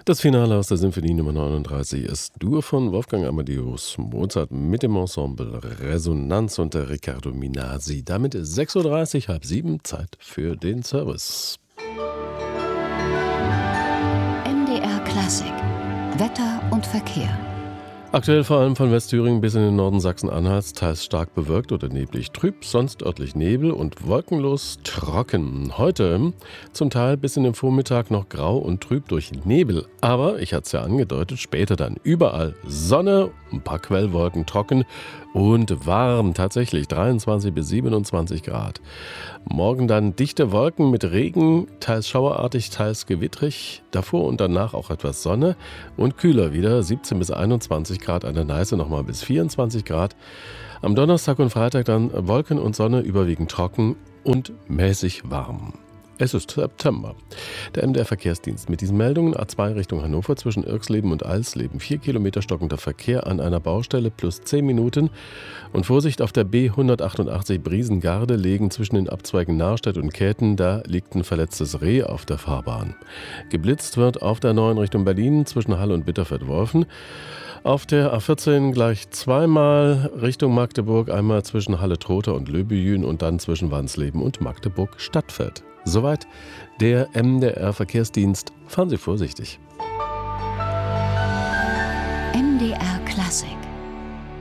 Das Finale aus der Sinfonie Nummer 39 ist Dur von Wolfgang Amadeus Mozart mit dem Ensemble Resonanz unter Riccardo Minasi. Damit ist 6:30 Uhr, halb sieben, Zeit für den Service. MDR Klassik. Wetter und Verkehr. Aktuell vor allem von Westthüringen bis in den Norden Sachsen-Anhalts, teils stark bewölkt oder neblig trüb, sonst örtlich Nebel und wolkenlos trocken. Heute zum Teil bis in den Vormittag noch grau und trüb durch Nebel. Aber, ich hatte es ja angedeutet, später dann überall Sonne, ein paar Quellwolken trocken und warm, tatsächlich 23 bis 27 Grad. Morgen dann dichte Wolken mit Regen, teils schauerartig, teils gewittrig. Davor und danach auch etwas Sonne und kühler wieder, 17 bis 21 Grad an der Neiße, nochmal bis 24 Grad. Am Donnerstag und Freitag dann Wolken und Sonne, überwiegend trocken und mäßig warm. Es ist September. Der MDR-Verkehrsdienst mit diesen Meldungen: A2 Richtung Hannover zwischen Irxleben und Alsleben. 4 Kilometer stockender Verkehr an einer Baustelle plus 10 Minuten. Und Vorsicht auf der B188 Briesengarde legen zwischen den Abzweigen Nahrstedt und Käthen. Da liegt ein verletztes Reh auf der Fahrbahn. Geblitzt wird auf der 9 Richtung Berlin zwischen Halle und Bitterfeld-Wolfen. Auf der A14 gleich zweimal Richtung Magdeburg, einmal zwischen Halle-Trotha und Löbejün und dann zwischen Wansleben und Magdeburg-Stadtfeld. Soweit der MDR-Verkehrsdienst. Fahren Sie vorsichtig. MDR Klassik.